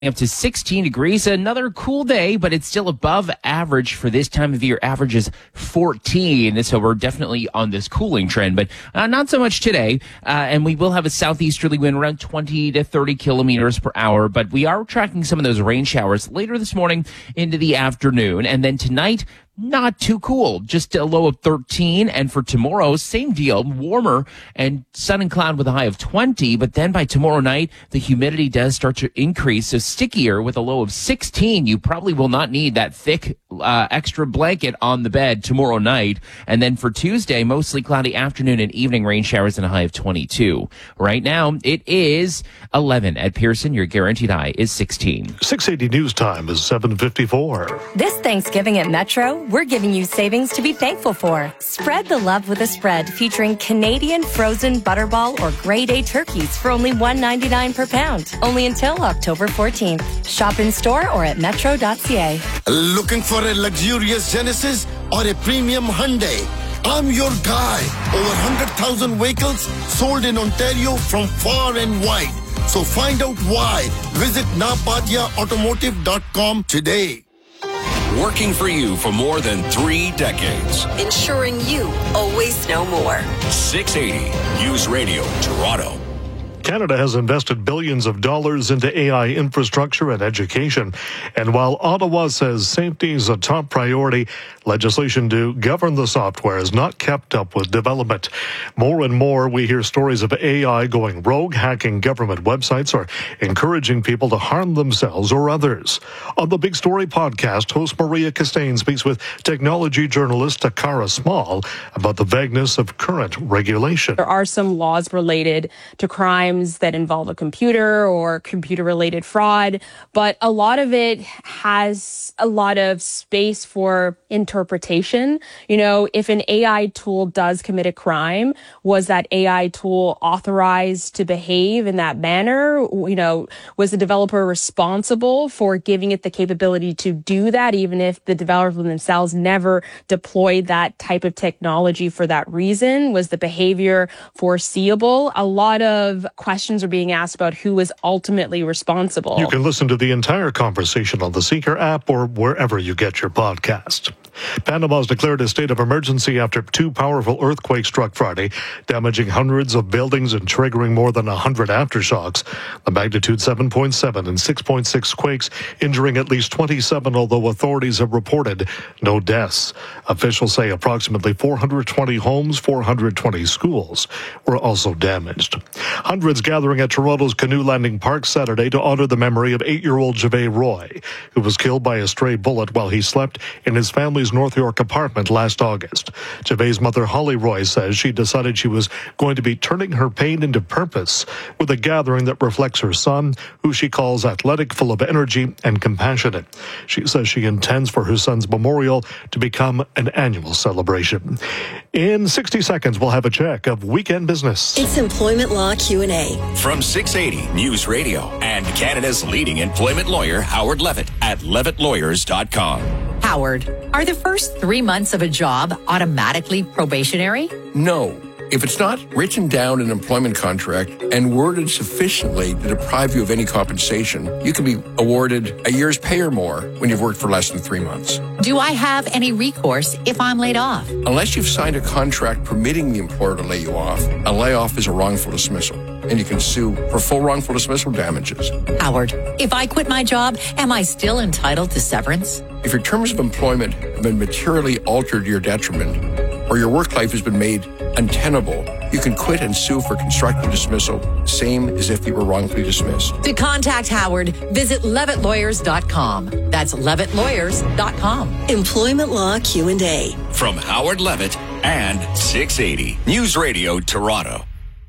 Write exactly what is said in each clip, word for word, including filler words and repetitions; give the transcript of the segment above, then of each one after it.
Up to sixteen degrees. Another cool day, but it's still above average for this time of year. Average is fourteen. So we're definitely on this cooling trend, but uh, not so much today. Uh, and we will have a southeasterly wind around twenty to thirty kilometers per hour, but we are tracking some of those rain showers later this morning into the afternoon. And then tonight, not too cool, just a low of thirteen. And for tomorrow, same deal, warmer and sun and cloud with a high of twenty. But then by tomorrow night, the humidity does start to increase, so stickier with a low of sixteen. You probably will not need that thick uh, extra blanket on the bed tomorrow night. And then for Tuesday, mostly cloudy afternoon and evening rain showers and a high of twenty-two. Right now, it is eleven at Pearson. Your guaranteed high is sixteen. six eighty News Time is seven fifty-four. This Thanksgiving at Metro, we're giving you savings to be thankful for. Spread the love with a spread featuring Canadian frozen butterball or grade A turkeys for only one ninety-nine per pound. Only until October fourteenth. Shop in store or at metro dot c a. Looking for a luxurious Genesis or a premium Hyundai? I'm your guy. Over one hundred thousand vehicles sold in Ontario from far and wide. So find out why. Visit napadia automotive dot com today. Working for you for more than three decades. Ensuring you always know more. six eighty News Radio, Toronto. Canada has invested billions of dollars into A I infrastructure and education. And while Ottawa says safety is a top priority, legislation to govern the software has not kept up with development. More and more, we hear stories of A I going rogue, hacking government websites, or encouraging people to harm themselves or others. On the Big Story podcast, host Maria Costain speaks with technology journalist Takara Small about the vagueness of current regulation. There are some laws related to crime that involve a computer or computer-related fraud, but a lot of it has a lot of space for interpretation. You know, if an A I tool does commit a crime, was that A I tool authorized to behave in that manner? You know, was the developer responsible for giving it the capability to do that, even if the developer themselves never deployed that type of technology for that reason? Was the behavior foreseeable? A lot of questions are being asked about who is ultimately responsible. You can listen to the entire conversation on the Seeker app or wherever you get your podcast. Panama's declared a state of emergency after two powerful earthquakes struck Friday, damaging hundreds of buildings and triggering more than one hundred aftershocks. The magnitude seven point seven and six point six quakes injuring at least twenty-seven, although authorities have reported no deaths. Officials say approximately four hundred twenty homes, four hundred twenty schools were also damaged. Hundreds gathering at Toronto's Canoe Landing Park Saturday to honor the memory of eight-year-old Javay Roy, who was killed by a stray bullet while he slept in his family's North York apartment last August. Javay's mother, Holly Roy, says she decided she was going to be turning her pain into purpose with a gathering that reflects her son, who she calls athletic, full of energy, and compassionate. She says she intends for her son's memorial to become an annual celebration. In sixty seconds, we'll have a check of weekend business. It's Employment Law Q and A. From six eighty News Radio and Canada's leading employment lawyer, Howard Levitt, at levitt lawyers dot com. Howard, are the first three months of a job automatically probationary? No. If it's not written down in an employment contract and worded sufficiently to deprive you of any compensation, you can be awarded a year's pay or more when you've worked for less than three months. Do I have any recourse if I'm laid off? Unless you've signed a contract permitting the employer to lay you off, a layoff is a wrongful dismissal, and you can sue for full wrongful dismissal damages. Howard, if I quit my job, am I still entitled to severance? If your terms of employment have been materially altered to your detriment, or your work life has been made untenable, you can quit and sue for constructive dismissal, same as if you were wrongfully dismissed. To contact Howard, visit levitt lawyers dot com. That's levitt lawyers dot com. Employment Law Q and A. From Howard Levitt and six eighty News Radio, Toronto.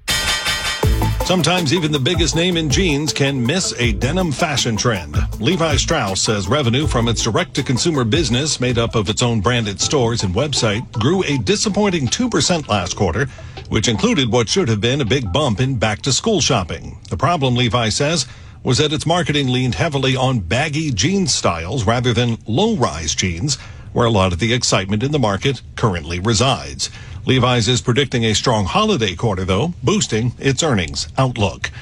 Sometimes even the biggest name in jeans can miss a denim fashion trend. Levi Strauss says revenue from its direct-to-consumer business, made up of its own branded stores and website, grew a disappointing two percent last quarter, which included what should have been a big bump in back-to-school shopping. The problem, Levi says, was that its marketing leaned heavily on baggy jeans styles rather than low-rise jeans, where a lot of the excitement in the market currently resides. Levi's is predicting a strong holiday quarter, though, boosting its earnings outlook.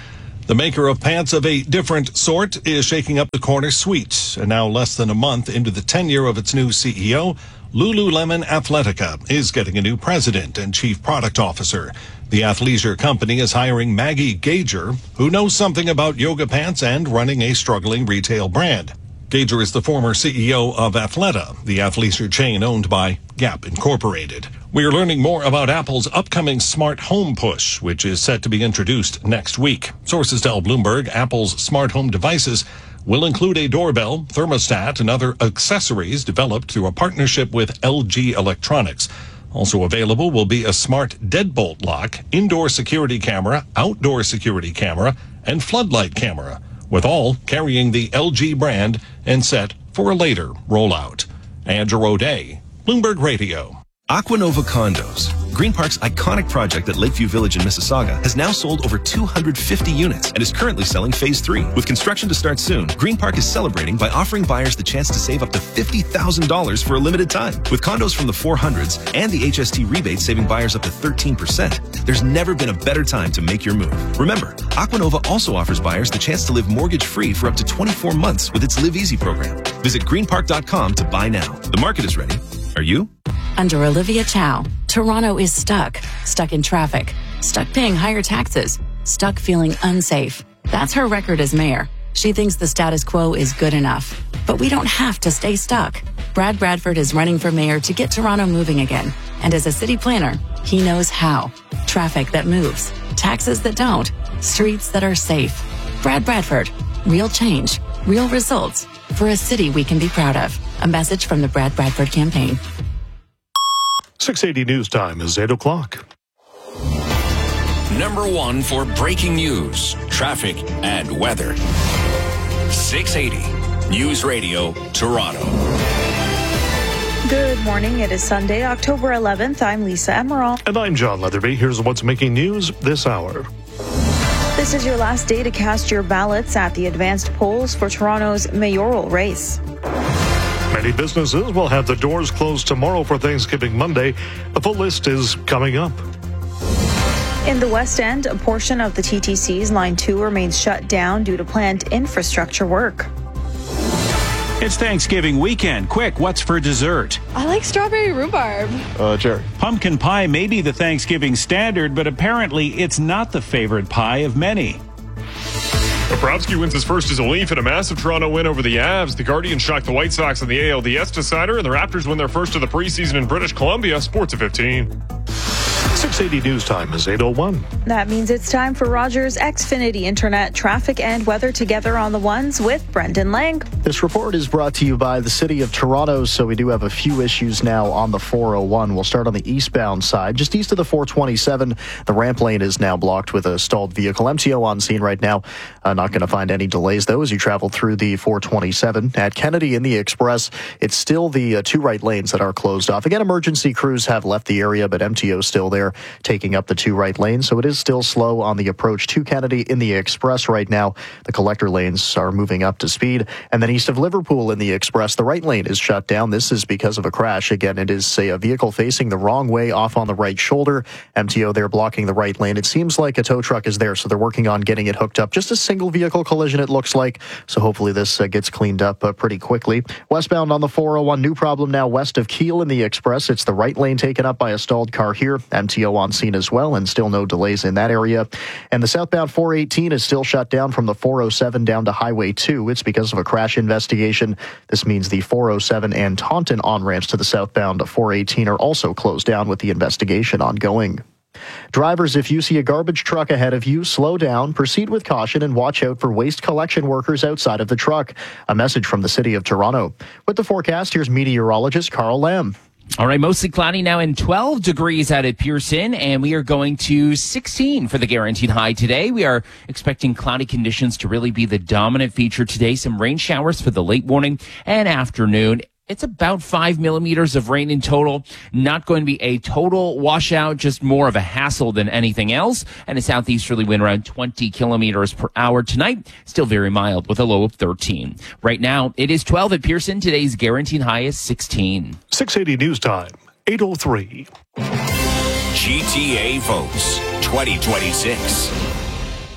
The maker of pants of a different sort is shaking up the corner suite. And now less than a month into the tenure of its new C E O, Lululemon Athletica is getting a new president and chief product officer. The athleisure company is hiring Maggie Gager, who knows something about yoga pants and running a struggling retail brand. Gager is the former C E O of Athleta, the athleisure chain owned by Gap Incorporated. We are learning more about Apple's upcoming smart home push, which is set to be introduced next week. Sources tell Bloomberg Apple's smart home devices will include a doorbell, thermostat, and other accessories developed through a partnership with L G Electronics. Also available will be a smart deadbolt lock, indoor security camera, outdoor security camera, and floodlight camera, with all carrying the L G brand and set for a later rollout. Andrew O'Day, Bloomberg Radio. Aquanova Condos, Green Park's iconic project at Lakeview Village in Mississauga, has now sold over two hundred fifty units and is currently selling phase three. With construction to start soon, Green Park is celebrating by offering buyers the chance to save up to fifty thousand dollars for a limited time. With condos from the four hundreds and the H S T rebate saving buyers up to thirteen percent, there's never been a better time to make your move. Remember, Aquanova also offers buyers the chance to live mortgage-free for up to twenty-four months with its Live Easy program. Visit green park dot com to buy now. The market is ready. Are you? Under Olivia Chow, Toronto is stuck. Stuck in traffic. Stuck paying higher taxes. Stuck feeling unsafe. That's her record as mayor. She thinks the status quo is good enough. But we don't have to stay stuck. Brad Bradford is running for mayor to get Toronto moving again. And as a city planner, he knows how. Traffic that moves. Taxes that don't. Streets that are safe. Brad Bradford. Real change. Real results. For a city we can be proud of. A message from the Brad Bradford campaign. six eighty News Time is eight o'clock. Number one for breaking news, traffic, and weather. six eighty News Radio, Toronto. Good morning. It is Sunday, October eleventh. I'm Lisa Emerald. And I'm John Leatherby. Here's what's making news this hour. This is your last day to cast your ballots at the advanced polls for Toronto's mayoral race. Many businesses will have the doors closed tomorrow for Thanksgiving Monday. A full list is coming up. In the West End, a portion of the T T C's Line two remains shut down due to planned infrastructure work. It's Thanksgiving weekend. Quick, what's for dessert? I like strawberry rhubarb. Uh, Jerry. Pumpkin pie may be the Thanksgiving standard, but apparently it's not the favorite pie of many. Bobrovsky wins his first as a Leaf in a massive Toronto win over the Avs. The Guardians shock the White Sox in the A L D S decider, and the Raptors win their first of the preseason in British Columbia. Sports at fifteen. six eighty News Time is eight oh one. That means it's time for Rogers Xfinity Internet traffic and weather together on the ones with Brendan Lang. This report is brought to you by the City of Toronto, so we do have a few issues now on the four oh one. We'll start on the eastbound side. Just east of the four twenty-seven, the ramp lane is now blocked with a stalled vehicle. M T O on scene right now. Uh, not going to find any delays, though, as you travel through the four twenty-seven. At Kennedy in the Express, it's still the uh, two right lanes that are closed off. Again, emergency crews have left the area, but M T O still there, taking up the two right lanes, so it is still slow on the approach to Kennedy in the Express right now. The collector lanes are moving up to speed. And then east of Liverpool in the Express, the right lane is shut down. This is because of a crash. Again, it is say, a vehicle facing the wrong way off on the right shoulder. M T O there blocking the right lane. It seems like a tow truck is there, so they're working on getting it hooked up. Just a single vehicle collision, it looks like, so hopefully this uh, gets cleaned up uh, pretty quickly. Westbound on the four oh one, new problem now west of Keele in the Express. It's the right lane taken up by a stalled car here. M T O on scene as well, and still no delays in that area. And the southbound four eighteen is still shut down from the four oh seven down to Highway two. It's because of a crash investigation. This means the four oh seven and Taunton on-ramps to the southbound four eighteen are also closed down with the investigation ongoing. Drivers, if you see a garbage truck ahead of you, slow down, proceed with caution, and watch out for waste collection workers outside of the truck. A message from the City of Toronto. With the forecast, here's meteorologist Carl Lamb. All right, mostly cloudy now and twelve degrees out at Pearson, and we are going to sixteen for the guaranteed high today. We are expecting cloudy conditions to really be the dominant feature today. Some rain showers for the late morning and afternoon. It's about five millimeters of rain in total. Not going to be a total washout, just more of a hassle than anything else. And a southeasterly wind around twenty kilometers per hour tonight. Still very mild with a low of thirteen. Right now, it is twelve at Pearson. Today's guaranteed high is sixteen. six eighty News Time, eight oh three. G T A votes twenty twenty-six.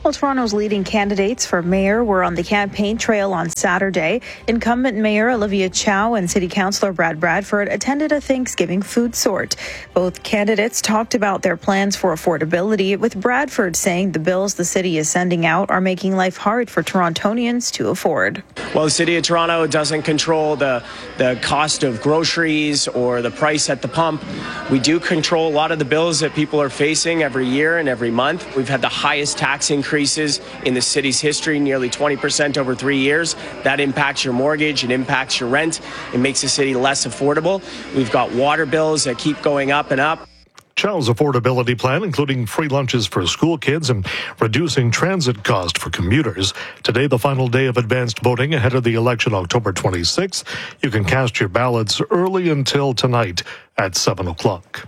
Well, Toronto's leading candidates for mayor were on the campaign trail on Saturday. Incumbent Mayor Olivia Chow and City Councillor Brad Bradford attended a Thanksgiving food sort. Both candidates talked about their plans for affordability, with Bradford saying the bills the city is sending out are making life hard for Torontonians to afford. Well, the City of Toronto doesn't control the, the cost of groceries or the price at the pump. We do control a lot of the bills that people are facing every year and every month. We've had the highest tax increase increases in the city's history, nearly twenty percent over three years. That impacts your mortgage, it impacts your rent, it makes the city less affordable. We've got water bills that keep going up and up. Chow's affordability plan, including free lunches for school kids and reducing transit costs for commuters. Today, the final day of advanced voting ahead of the election October twenty-sixth. You can cast your ballots early until tonight at seven o'clock.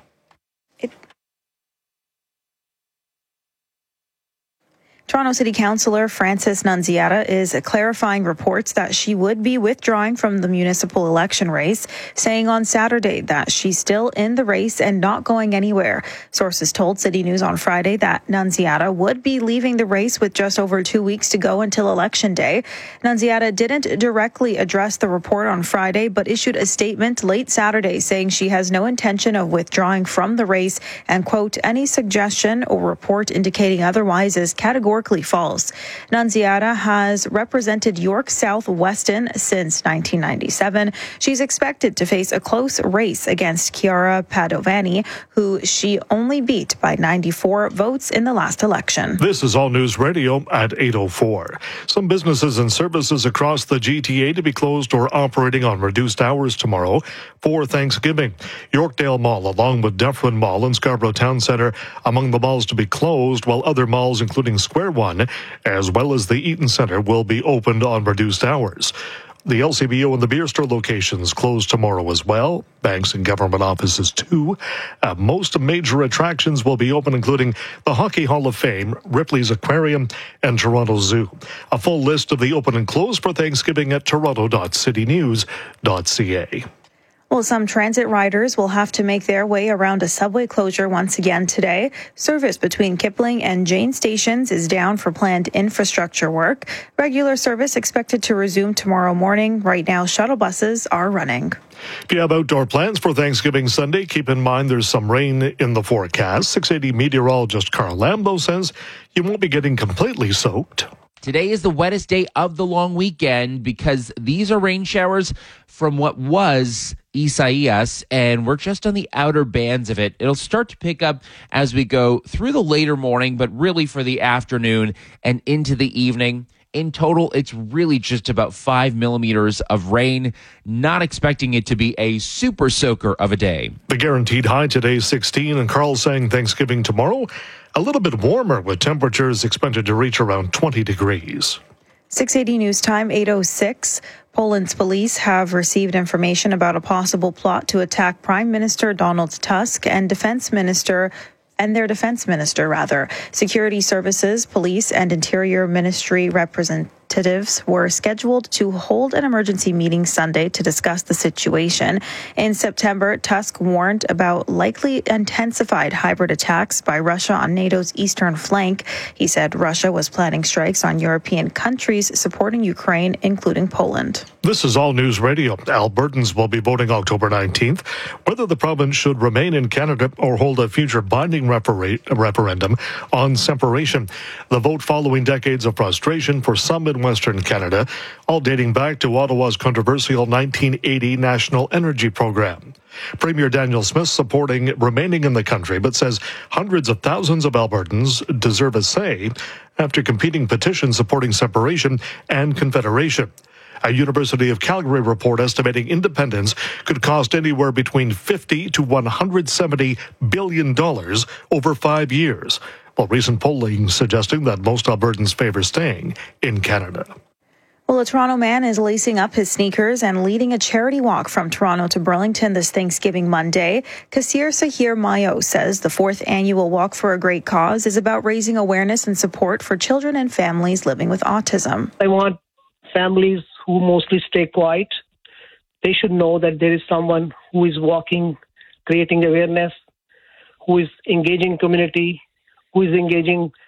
Toronto City Councillor Frances Nunziata is clarifying reports that she would be withdrawing from the municipal election race, saying on Saturday that she's still in the race and not going anywhere. Sources told City News on Friday that Nunziata would be leaving the race with just over two weeks to go until Election Day. Nunziata didn't directly address the report on Friday, but issued a statement late Saturday saying she has no intention of withdrawing from the race and, quote, any suggestion or report indicating otherwise is categorically false. Nunziata has represented York South Weston since nineteen ninety-seven. She's expected to face a close race against Chiara Padovani, who she only beat by ninety-four votes in the last election. This is All News Radio at eight oh four. Some businesses and services across the G T A to be closed or operating on reduced hours tomorrow for Thanksgiving. Yorkdale Mall, along with Dufferin Mall and Scarborough Town Centre, among the malls to be closed, while other malls, including Square One, as well as the Eaton Centre, will be opened on reduced hours. The L C B O and the beer store locations closed tomorrow as well. Banks and government offices too. Uh, most major attractions will be open, including the Hockey Hall of Fame, Ripley's Aquarium, and Toronto Zoo. A full list of the open and closed for Thanksgiving at toronto dot city news dot c a. Well, some transit riders will have to make their way around a subway closure once again today. Service between Kipling and Jane stations is down for planned infrastructure work. Regular service expected to resume tomorrow morning. Right now, shuttle buses are running. If you have outdoor plans for Thanksgiving Sunday, keep in mind there's some rain in the forecast. six eighty meteorologist Carl Lambo says you won't be getting completely soaked. Today is the wettest day of the long weekend because these are rain showers from what was Isaias, and we're just on the outer bands of it. It'll start to pick up as we go through the later morning, but really for the afternoon and into the evening. In total, it's really just about five millimeters of rain. Not expecting it to be a super soaker of a day. The guaranteed high today is sixteen, and Carl's saying Thanksgiving tomorrow a little bit warmer with temperatures expected to reach around twenty degrees. six eighty News Time, eight oh six. Poland's police have received information about a possible plot to attack Prime Minister Donald Tusk and Defense Minister and their defense minister, rather. Security services, police, and interior ministry representatives were scheduled to hold an emergency meeting Sunday to discuss the situation. In September, Tusk warned about likely intensified hybrid attacks by Russia on NATO's eastern flank. He said Russia was planning strikes on European countries supporting Ukraine, including Poland. This is All News Radio. Albertans will be voting October nineteenth whether the province should remain in Canada or hold a future binding Refera- referendum on separation. The vote following decades of frustration for some in Western Canada, all dating back to Ottawa's controversial nineteen eighty National Energy Program. Premier Daniel Smith supporting remaining in the country, but says hundreds of thousands of Albertans deserve a say after competing petitions supporting separation and confederation. A University of Calgary report estimating independence could cost anywhere between fifty to one hundred seventy billion dollars over five years, while recent polling suggesting that most Albertans favor staying in Canada. Well, a Toronto man is lacing up his sneakers and leading a charity walk from Toronto to Burlington this Thanksgiving Monday. Kasir Sahir Mayo says the fourth annual Walk for a Great Cause is about raising awareness and support for children and families living with autism. I want families who mostly stay quiet, they should know that there is someone who is walking, creating awareness, who is engaging community, who is engaging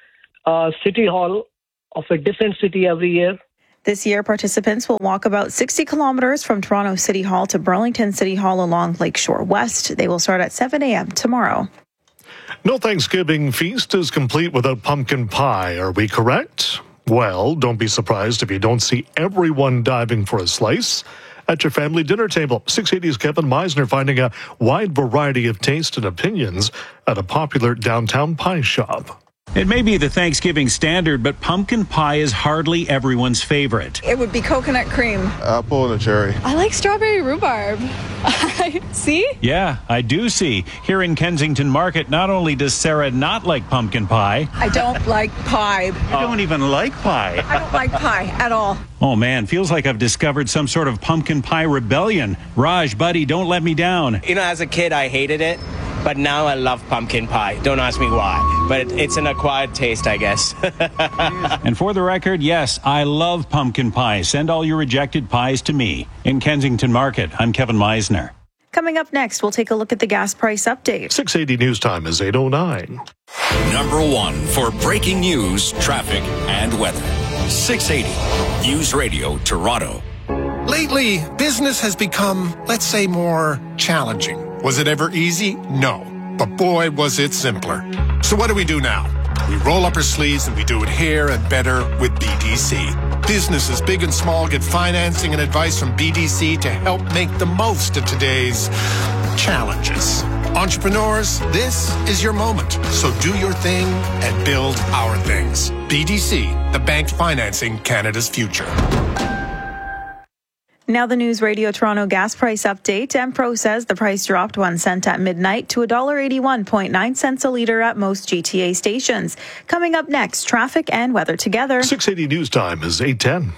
uh, City Hall of a different city every year. This year, participants will walk about sixty kilometers from Toronto City Hall to Burlington City Hall along Lakeshore West. They will start at seven a.m. tomorrow. No Thanksgiving feast is complete without pumpkin pie. Are we correct? Well, don't be surprised if you don't see everyone diving for a slice at your family dinner table. six eighty's Kevin Meisner finding a wide variety of taste and opinions at a popular downtown pie shop. It may be the Thanksgiving standard, but pumpkin pie is hardly everyone's favorite. It would be coconut cream. Apple and a cherry. I like strawberry rhubarb. See? Yeah, I do see. Here in Kensington Market, not only does Sarah not like pumpkin pie. I don't like pie. You don't even like pie. I don't like pie at all. Oh man, feels like I've discovered some sort of pumpkin pie rebellion. Raj, buddy, don't let me down. You know, as a kid, I hated it. But now I love pumpkin pie. Don't ask me why. But it's an acquired taste, I guess. And for the record, yes, I love pumpkin pie. Send all your rejected pies to me. In Kensington Market, I'm Kevin Meisner. Coming up next, we'll take a look at the gas price update. six eighty News Time is eight oh nine. Number one for breaking news, traffic, and weather. six eighty News Radio Toronto. Lately, business has become, let's say, more challenging. Was it ever easy? No. But boy, was it simpler. So what do we do now? We roll up our sleeves and we do it here and better with B D C. Businesses big and small get financing and advice from B D C to help make the most of today's challenges. Entrepreneurs, this is your moment. So do your thing and build our things. B D C, the bank financing Canada's future. Now the News Radio Toronto gas price update. Empro says the price dropped one cent at midnight to one dollar eighty-one point nine cents a litre at most G T A stations. Coming up next, traffic and weather together. six eighty News Time is eight ten.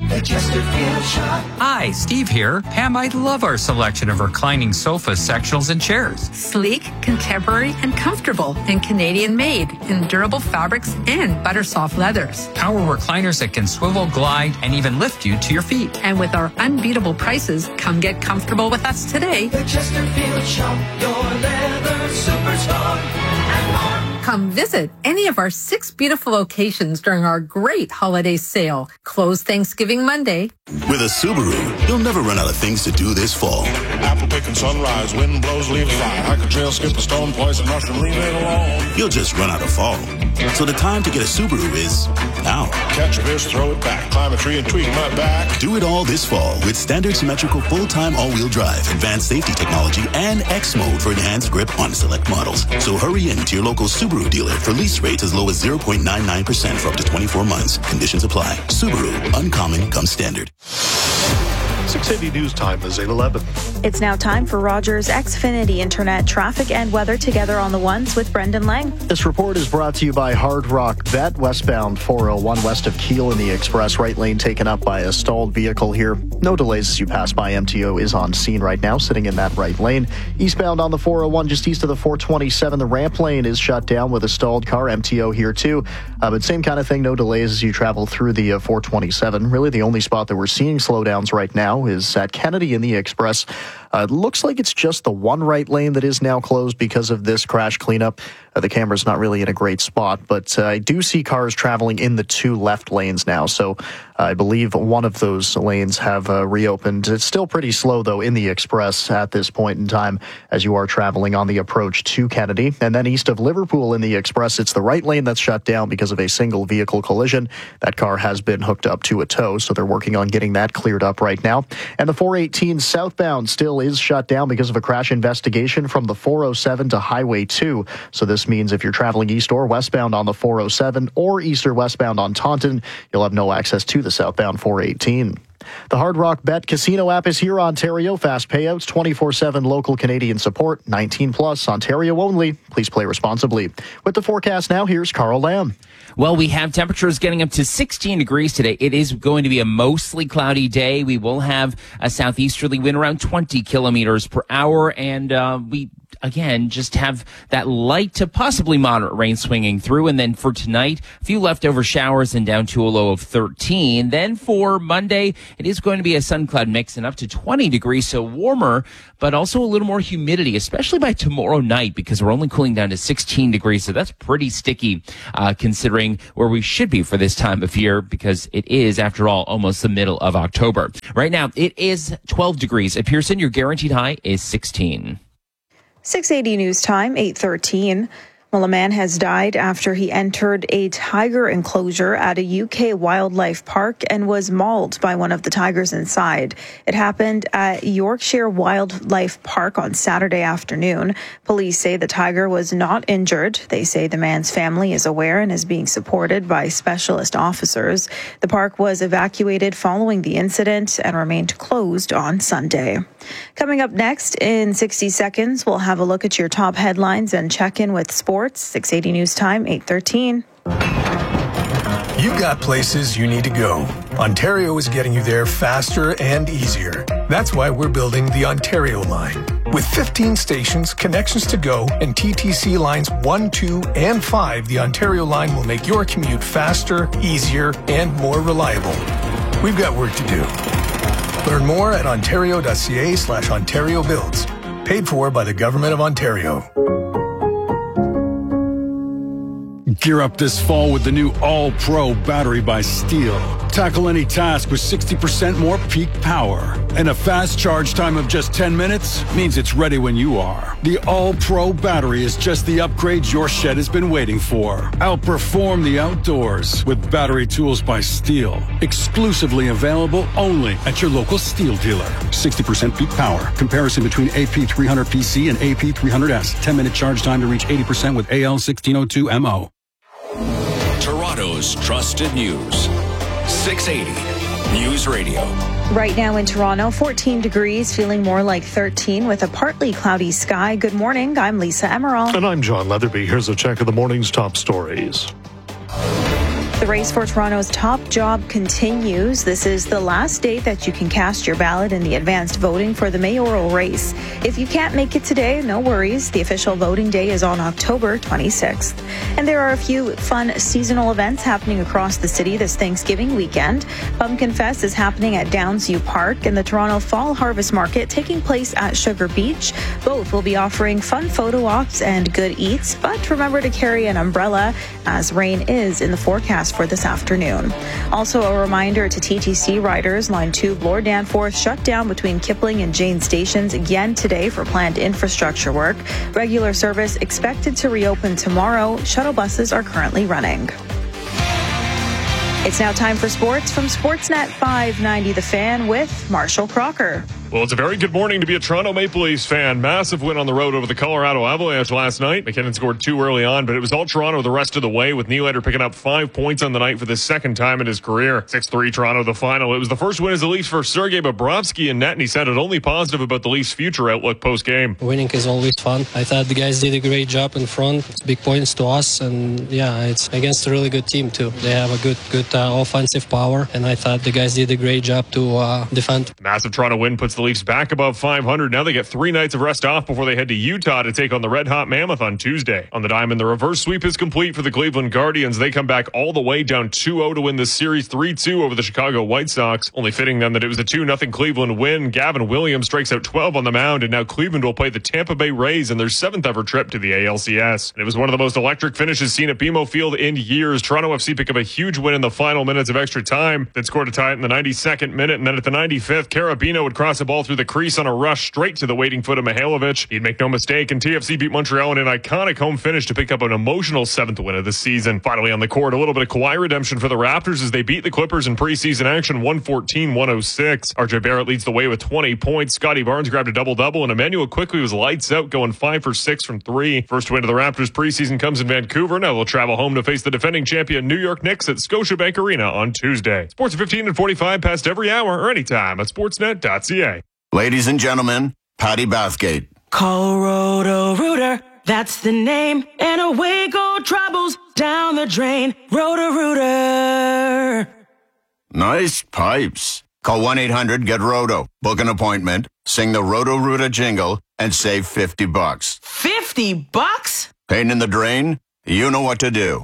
Hi, Steve here. Pam, I love our selection of reclining sofas, sectionals, and chairs. Sleek, contemporary, and comfortable, and Canadian made in durable fabrics and butter soft leathers. Our recliners that can swivel, glide, and even lift you to your feet. And with our unbeatable prices, come get comfortable with us today. The Chesterfield Shop, your leather superstore, and more. Come visit any of our six beautiful locations during our great holiday sale. Closed Thanksgiving Monday. With a Subaru, you'll never run out of things to do this fall. Apple picking sunrise, wind blows, leaves fly. Hike a trail, skip a stone, place a mushroom, leave it alone. You'll just run out of fall. So the time to get a Subaru is now. Catch a fish, throw it back, climb a tree and tweak my back. Do it all this fall with standard symmetrical full-time all-wheel drive, advanced safety technology, and X mode for enhanced grip on select models. So hurry in to your local Subaru dealer for lease rates as low as zero point nine nine percent for up to twenty-four months. Conditions apply. Subaru, uncommon comes standard. six eighty News Time is eight eleven. It's now time for Rogers Xfinity Internet traffic and weather together on the ones with Brendan Lang. This report is brought to you by Hard Rock Bet, westbound four oh one west of Keele in the express. Right lane taken up by a stalled vehicle here. No delays as you pass by. M T O is on scene right now, sitting in that right lane. Eastbound on the four oh one, just east of the four twenty-seven, the ramp lane is shut down with a stalled car. M T O here too. Uh, but same kind of thing, no delays as you travel through the uh, four twenty-seven. Really the only spot that we're seeing slowdowns right now is at Kennedy in the express. Uh, it looks like it's just the one right lane that is now closed because of this crash cleanup. Uh, the camera's not really in a great spot, but uh, I do see cars traveling in the two left lanes now. So uh, I believe one of those lanes have uh, reopened. It's still pretty slow, though, in the express at this point in time as you are traveling on the approach to Kennedy. And then east of Liverpool in the express, it's the right lane that's shut down because of a single vehicle collision. That car has been hooked up to a tow, so they're working on getting that cleared up right now. And the four eighteen southbound still is shut down because of a crash investigation from the four oh seven to Highway two. So this means if you're traveling east or westbound on the four oh seven or east or westbound on Taunton, you'll have no access to the southbound four eighteen. The Hard Rock Bet Casino app is here, Ontario. Fast payouts, twenty-four seven local Canadian support, nineteen plus, Ontario only. Please play responsibly. With the forecast now, here's Carl Lamb. Well, we have temperatures getting up to sixteen degrees today. It is going to be a mostly cloudy day. We will have a southeasterly wind around twenty kilometers per hour, and uh, we again, just have that light to possibly moderate rain swinging through. And then for tonight, a few leftover showers and down to a low of thirteen. Then for Monday, it is going to be a sun cloud mix and up to twenty degrees, so warmer, but also a little more humidity, especially by tomorrow night, because we're only cooling down to sixteen degrees. So that's pretty sticky, uh, considering where we should be for this time of year, because it is, after all, almost the middle of October. Right now, it is twelve degrees at Pearson. Your guaranteed high is sixteen. six eighty News Time, eight thirteen. Well, a man has died after he entered a tiger enclosure at a U K wildlife park and was mauled by one of the tigers inside. It happened at Yorkshire Wildlife Park on Saturday afternoon. Police say the tiger was not injured. They say the man's family is aware and is being supported by specialist officers. The park was evacuated following the incident and remained closed on Sunday. Coming up next in sixty seconds, we'll have a look at your top headlines and check in with sports. six eighty News Time, eight thirteen. You've got places you need to go. Ontario is getting you there faster and easier. That's why we're building the Ontario line. With fifteen stations, connections to go, and T T C lines one, two, and five, the Ontario line will make your commute faster, easier, and more reliable. We've got work to do. Learn more at ontario.ca slash Ontario Builds. Paid for by the Government of Ontario. Gear up this fall with the new All-Pro battery by Steel. Tackle any task with sixty percent more peak power. And a fast charge time of just ten minutes means it's ready when you are. The All-Pro battery is just the upgrade your shed has been waiting for. Outperform the outdoors with battery tools by Steel. Exclusively available only at your local Steel dealer. sixty percent peak power. Comparison between A P three hundred P C and A P three hundred S. ten minute charge time to reach eighty percent with A L sixteen oh two M O. Toronto's trusted news. six eighty News Radio. Right now in Toronto, fourteen degrees, feeling more like thirteen with a partly cloudy sky. Good morning. I'm Lisa Emerald. And I'm John Leatherby. Here's a check of the morning's top stories. The race for Toronto's top job continues. This is the last day that you can cast your ballot in the advanced voting for the mayoral race. If you can't make it today, no worries. The official voting day is on October twenty-sixth. And there are a few fun seasonal events happening across the city this Thanksgiving weekend. Pumpkin Fest is happening at Downsview Park and the Toronto Fall Harvest Market taking place at Sugar Beach. Both will be offering fun photo ops and good eats, but remember to carry an umbrella as rain is in the forecast for this afternoon. Also, a reminder to T T C riders, Line two Bloor Danforth shut down between Kipling and Jane stations again today for planned infrastructure work. Regular service expected to reopen tomorrow. Shuttle buses are currently running. It's now time for sports from Sportsnet five ninety The Fan with Marshall Crocker. Well, it's a very good morning to be a Toronto Maple Leafs fan. Massive win on the road over the Colorado Avalanche last night. McKinnon scored two early on, but it was all Toronto the rest of the way, with Nylander picking up five points on the night for the second time in his career. six three Toronto the final. It was the first win as the Leafs for Sergei Bobrovsky in net, and he sounded only positive about the Leafs' future outlook post-game. Winning is always fun. I thought the guys did a great job in front. It's big points to us, and yeah, it's against a really good team too. They have a good, good uh, offensive power, and I thought the guys did a great job to uh, defend. Massive Toronto win puts the Leafs back above five hundred. Now they get three nights of rest off before they head to Utah to take on the Red Hot Mammoth on Tuesday. On the diamond, the reverse sweep is complete for the Cleveland Guardians. They come back all the way down two oh to win this series three two over the Chicago White Sox. Only fitting then that it was a two nothing Cleveland win. Gavin Williams strikes out twelve on the mound, and now Cleveland will play the Tampa Bay Rays in their seventh ever trip to the A L C S. And it was one of the most electric finishes seen at B M O Field in years. Toronto F C pick up a huge win in the final minutes of extra time, then scored a tie in the ninety-second minute, and then at the ninety-fifth, Carabino would cross the ball through the crease on a rush straight to the waiting foot of Mihailovic. He'd make no mistake, and T F C beat Montreal in an iconic home finish to pick up an emotional seventh win of the season. Finally on the court, a little bit of Kawhi redemption for the Raptors as they beat the Clippers in preseason action one fourteen one oh six. R J Barrett leads the way with twenty points. Scotty Barnes grabbed a double-double, and Emmanuel quickly was lights out, going five for six from three. First win of the Raptors preseason comes in Vancouver. Now they'll travel home to face the defending champion New York Knicks at Scotiabank Arena on Tuesday. Sports at fifteen and forty-five past every hour or anytime at sportsnet dot c a. Ladies and gentlemen, Patty Bathgate. Call Roto-Rooter, that's the name. And away go troubles down the drain. Roto-Rooter. Nice pipes. Call one eight hundred get roto. Book an appointment, sing the Roto-Rooter jingle, and save fifty bucks. fifty bucks? Pain in the drain? You know what to do.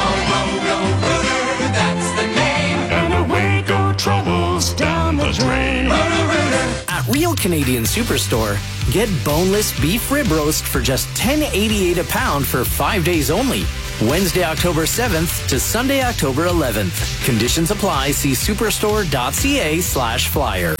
Roto-Rooter, that's the name. And away go troubles down the drain. Roto-Rooter. At Real Canadian Superstore, get boneless beef rib roast for just ten eighty-eight a pound for five days only. Wednesday, October seventh to Sunday, October eleventh. Conditions apply. See superstore.ca slash flyer.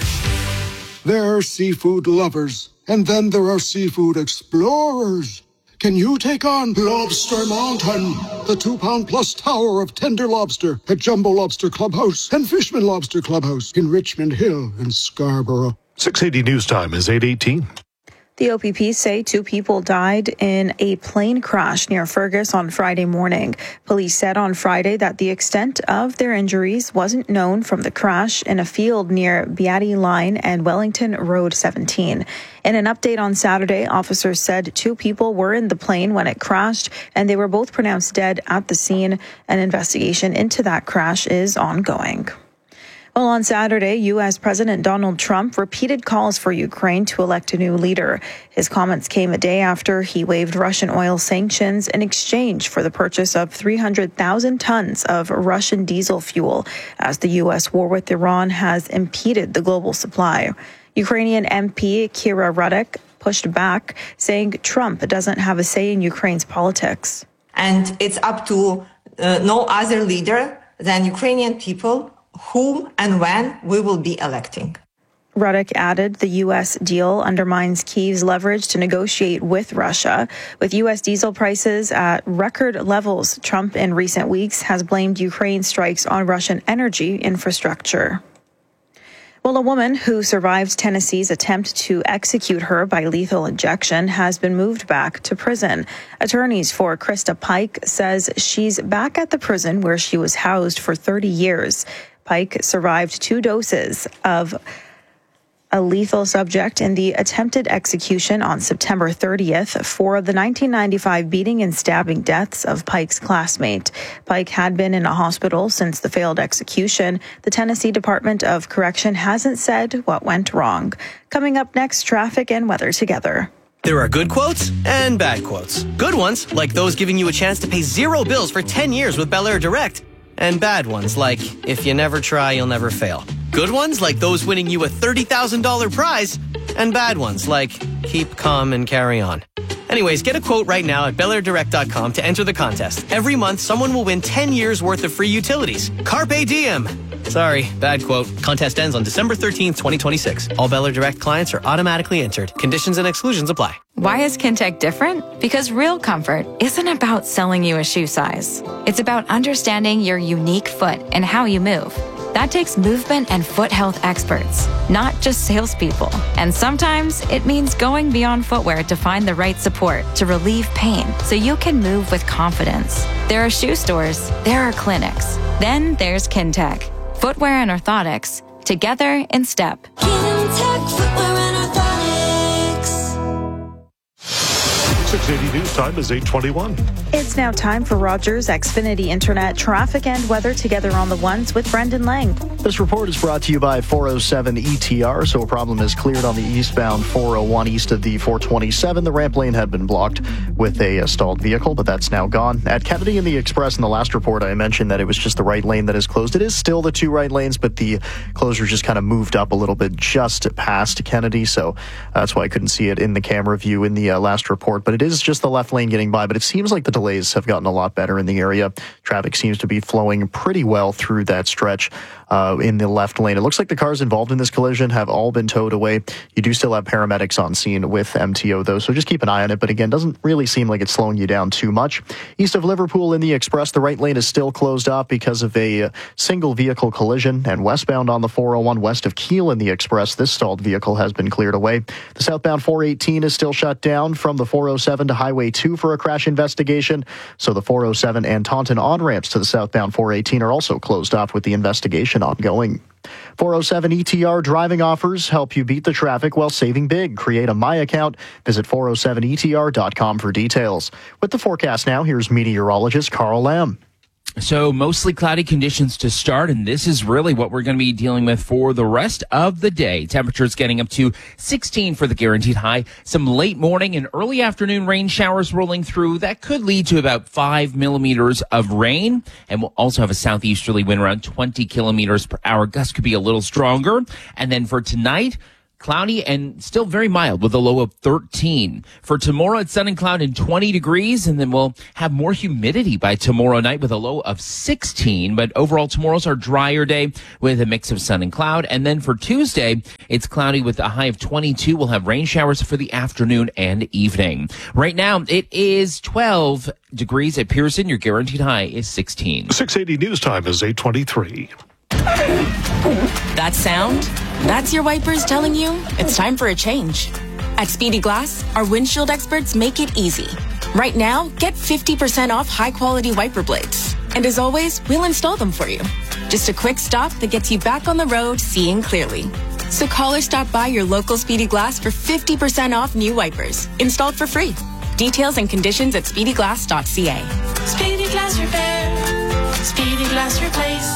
There are seafood lovers, and then there are seafood explorers. Can you take on Lobster Mountain, the two-pound plus tower of tender lobster at Jumbo Lobster Clubhouse and Fishman Lobster Clubhouse in Richmond Hill and Scarborough? six eighty News Time is eight eighteen. The O P P say two people died in a plane crash near Fergus on Friday morning. Police said on Friday that the extent of their injuries wasn't known from the crash in a field near Beatty Line and Wellington Road seventeen. In an update on Saturday, officers said two people were in the plane when it crashed, and they were both pronounced dead at the scene. An investigation into that crash is ongoing. Well, on Saturday, U S President Donald Trump repeated calls for Ukraine to elect a new leader. His comments came a day after he waived Russian oil sanctions in exchange for the purchase of three hundred thousand tons of Russian diesel fuel, as the U S war with Iran has impeded the global supply. Ukrainian M P Kira Rudik pushed back, saying Trump doesn't have a say in Ukraine's politics. And it's up to uh, no other leader than Ukrainian people whom and when we will be electing. Rudik added the U S deal undermines Kyiv's leverage to negotiate with Russia. With U S diesel prices at record levels, Trump in recent weeks has blamed Ukraine's strikes on Russian energy infrastructure. Well, a woman who survived Tennessee's attempt to execute her by lethal injection has been moved back to prison. Attorneys for Krista Pike says she's back at the prison where she was housed for thirty years. Pike survived two doses of a lethal subject in the attempted execution on September thirtieth for the nineteen ninety-five beating and stabbing deaths of Pike's classmate. Pike had been in a hospital since the failed execution. The Tennessee Department of Correction hasn't said what went wrong. Coming up next, traffic and weather together. There are good quotes and bad quotes. Good ones, like those giving you a chance to pay zero bills for ten years with Bel Air Direct. And bad ones, like, if you never try, you'll never fail. Good ones, like those winning you a thirty thousand dollars prize. And bad ones, like, keep calm and carry on. Anyways, get a quote right now at Bel Air Direct dot com to enter the contest. Every month, someone will win ten years worth of free utilities. Carpe diem! Sorry, bad quote. Contest ends on December thirteenth, twenty twenty-six. All Bel Air Direct clients are automatically entered. Conditions and exclusions apply. Why is Kintec different? Because real comfort isn't about selling you a shoe size. It's about understanding your unique foot and how you move. That takes movement and foot health experts, not just salespeople. And sometimes it means going beyond footwear to find the right support to relieve pain so you can move with confidence. There are shoe stores, there are clinics. Then there's Kintec. Footwear and orthotics, together in step. Kintec Footwear and Orthotics. six eighty News Time is eight twenty-one. It's now time for Rogers Xfinity Internet traffic and weather together on the ones with Brendan Lang. This report is brought to you by four oh seven E T R. So a problem is cleared on the eastbound four oh one east of the four twenty-seven. The ramp lane had been blocked with a, a stalled vehicle, but that's now gone. At Kennedy and the Express in the last report, I mentioned that it was just the right lane that is closed. It is still the two right lanes, but the closure just kind of moved up a little bit just past Kennedy. So uh, that's why I couldn't see it in the camera view in the uh, last report. But it is just the left lane getting by. But it seems like the delays have gotten a lot better in the area. Traffic seems to be flowing pretty well through that stretch uh, in the left lane. It looks like the cars involved in this collision have all been towed away. You do still have paramedics on scene with M T O, though, so just keep an eye on it. But again, doesn't really seem like it's slowing you down too much. East of Liverpool in the Express, the right lane is still closed off because of a single vehicle collision. And westbound on the four oh one west of Kiel in the Express, this stalled vehicle has been cleared away. The southbound four eighteen is still shut down from the four oh seven to Highway two for a crash investigation. So the four oh seven and Taunton on-ramps to the southbound four eighteen are also closed off with the investigation ongoing. four oh seven E T R driving offers help you beat the traffic while saving big. Create a My Account. Visit four oh seven E T R dot com for details. With the forecast now, here's meteorologist Carl Lamb. So mostly cloudy conditions to start, and this is really what we're going to be dealing with for the rest of the day. Temperatures getting up to sixteen for the guaranteed high. Some late morning and early afternoon rain showers rolling through. That could lead to about five millimeters of rain. And we'll also have a southeasterly wind around twenty kilometers per hour. Gusts could be a little stronger. And then for tonight, cloudy and still very mild with a low of thirteen. For tomorrow, it's sun and cloud and twenty degrees, and then we'll have more humidity by tomorrow night with a low of sixteen. But overall, tomorrow's our drier day with a mix of sun and cloud. And then for Tuesday, it's cloudy with a high of twenty-two. We'll have rain showers for the afternoon and evening. Right now, it is twelve degrees at Pearson. Your guaranteed high is sixteen. six eighty News Time is eight twenty-three. That sound? That's your wipers telling you it's time for a change. At Speedy Glass, our windshield experts make it easy. Right now, get fifty percent off high-quality wiper blades. And as always, we'll install them for you. Just a quick stop that gets you back on the road seeing clearly. So call or stop by your local Speedy Glass for fifty percent off new wipers, installed for free. Details and conditions at speedy glass dot c a. Speedy Glass Repair. Speedy Glass Replace.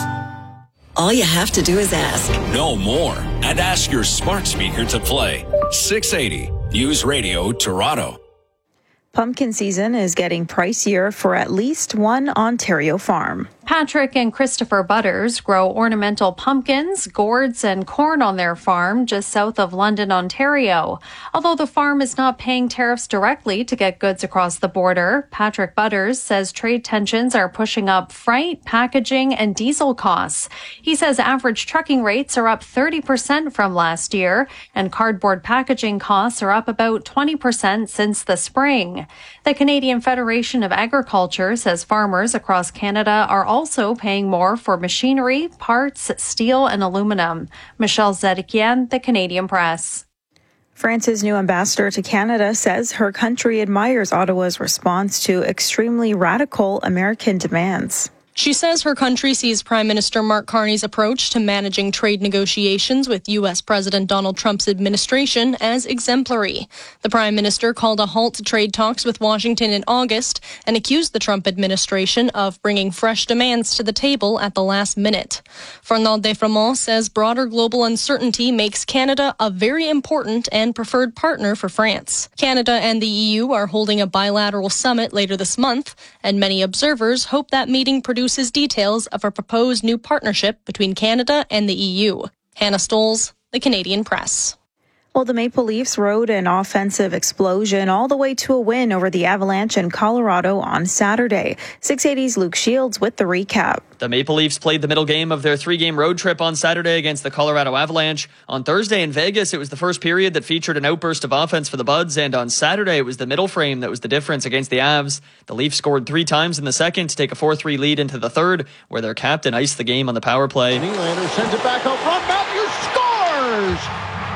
All you have to do is ask. No more. And ask your smart speaker to play. six eighty News Radio Toronto. Pumpkin season is getting pricier for at least one Ontario farm. Patrick and Christopher Butters grow ornamental pumpkins, gourds, and corn on their farm just south of London, Ontario. Although the farm is not paying tariffs directly to get goods across the border, Patrick Butters says trade tensions are pushing up freight, packaging, and diesel costs. He says average trucking rates are up thirty percent from last year, and cardboard packaging costs are up about twenty percent since the spring. The Canadian Federation of Agriculture says farmers across Canada are also paying more for machinery, parts, steel, and aluminum. Michelle Zedekian, The Canadian Press. France's new ambassador to Canada says her country admires Ottawa's response to extremely radical American demands. She says her country sees Prime Minister Mark Carney's approach to managing trade negotiations with U S President Donald Trump's administration as exemplary. The Prime Minister called a halt to trade talks with Washington in August and accused the Trump administration of bringing fresh demands to the table at the last minute. Fernand Defremont says broader global uncertainty makes Canada a very important and preferred partner for France. Canada and the E U are holding a bilateral summit later this month, and many observers hope that meeting produces details of a proposed new partnership between Canada and the E U. Hannah Stoles, The Canadian Press. Well, the Maple Leafs rode an offensive explosion all the way to a win over the Avalanche in Colorado on Saturday. six eighty's Luke Shields with the recap. The Maple Leafs played the middle game of their three-game road trip on Saturday against the Colorado Avalanche. On Thursday in Vegas, it was the first period that featured an outburst of offense for the Buds, and on Saturday, it was the middle frame that was the difference against the Avs. The Leafs scored three times in the second to take a four three lead into the third, where their captain iced the game on the power play. Nylander sends it back out front. Matthews scores!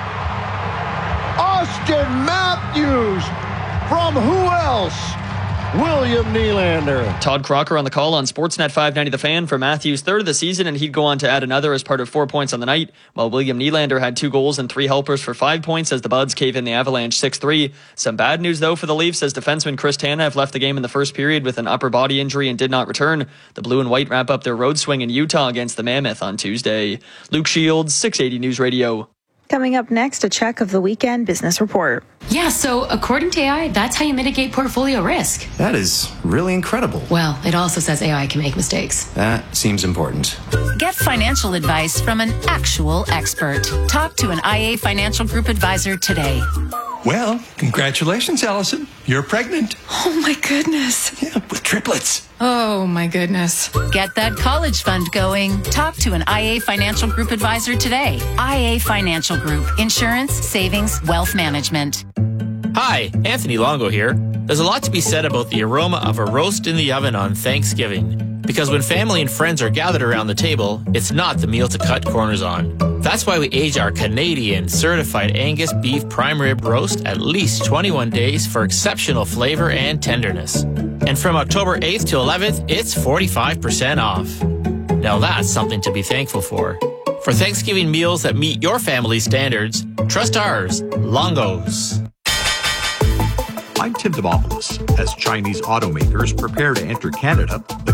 Austin Matthews from who else? William Nylander. Todd Crocker on the call on Sportsnet five ninety The Fan for Matthews' third of the season, and he'd go on to add another as part of four points on the night, while William Nylander had two goals and three helpers for five points as the Buds cave in the Avalanche six three. Some bad news, though, for the Leafs, as defenseman Chris Tanev left the game in the first period with an upper body injury and did not return. The Blue and White wrap up their road swing in Utah against the Mammoth on Tuesday. Luke Shields, six eighty News Radio. Coming up next, a check of the weekend business report. Yeah, so according to A I, that's how you mitigate portfolio risk. That is really incredible. Well, it also says A I can make mistakes. That seems important. Get financial advice from an actual expert. Talk to an I A Financial Group advisor today. Well, congratulations, Allison. You're pregnant. Oh, my goodness. Yeah, with triplets. Oh, my goodness. Get that college fund going. Talk to an I A Financial Group advisor today. I A Financial Group. Insurance, savings, wealth management. Hi, Anthony Longo here. There's a lot to be said about the aroma of a roast in the oven on Thanksgiving. Because when family and friends are gathered around the table, it's not the meal to cut corners on. That's why we age our Canadian certified Angus beef prime rib roast at least twenty-one days for exceptional flavor and tenderness. And from October eighth to eleventh, it's forty-five percent off. Now that's something to be thankful for. For Thanksgiving meals that meet your family's standards, trust ours, Longo's. I'm Tim Demopoulos. As Chinese automakers prepare to enter Canada, the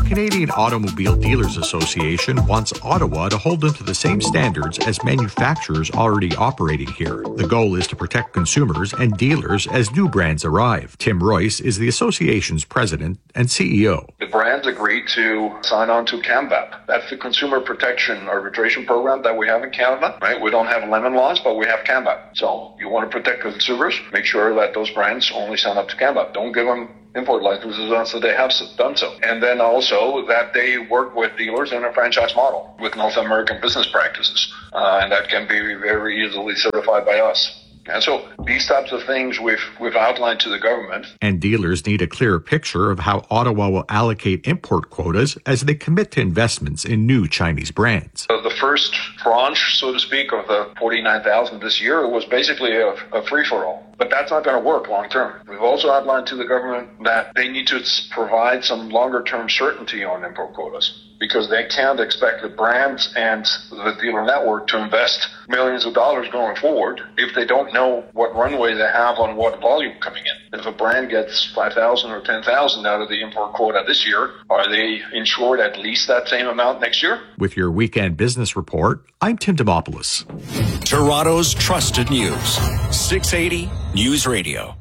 Canadian Automobile Dealers Association wants Ottawa to hold them to the same standards as manufacturers already operating here. The goal is to protect consumers and dealers as new brands arrive. Tim Royce is the association's president and C E O. The brands agreed to sign on to CAMVAP. That's the Consumer Protection Arbitration Program that we have in Canada, right? We don't have lemon laws, but we have CAMVAP. So you want to protect consumers, make sure that those brands only sign up to CAMVAP. Don't give them import licenses until they have done so. And then also that they work with dealers in a franchise model with North American business practices. Uh, and that can be very easily certified by us. And so these types of things we've we've outlined to the government. And dealers need a clearer picture of how Ottawa will allocate import quotas as they commit to investments in new Chinese brands. So the first tranche, so to speak, of the forty-nine thousand this year was basically a, a free-for-all. But that's not going to work long term. We've also outlined to the government that they need to provide some longer term certainty on import quotas, because they can't expect the brands and the dealer network to invest millions of dollars going forward if they don't know what runway they have on what volume coming in. If a brand gets five thousand or ten thousand out of the import quota this year, are they insured at least that same amount next year? With your weekend business report, I'm Tim Demopoulos. Toronto's trusted news, six eighty News Radio.